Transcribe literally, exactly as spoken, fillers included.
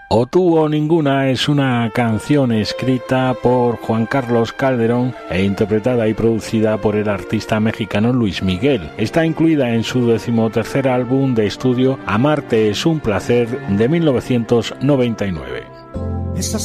O tú o ninguna es una canción escrita por Juan Carlos Calderón e interpretada y producida por el artista mexicano Luis Miguel. Está incluida en su decimotercer álbum de estudio Amarte es un placer de mil novecientos noventa y nueve. Esas